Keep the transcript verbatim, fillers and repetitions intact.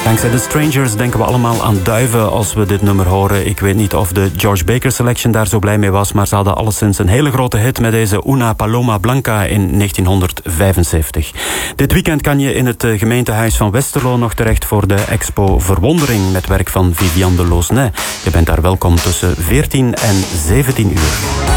Dankzij de Strangers denken we allemaal aan duiven als we dit nummer horen. Ik weet niet of de George Baker Selection daar zo blij mee was, maar ze hadden alleszins een hele grote hit met deze Una Paloma Blanca in negentienhonderdvijfenzeventig. Dit weekend kan je in het gemeentehuis van Westerlo nog terecht voor de expo Verwondering met werk van Viviane de Lausnay. Je bent daar welkom tussen veertien en zeventien uur.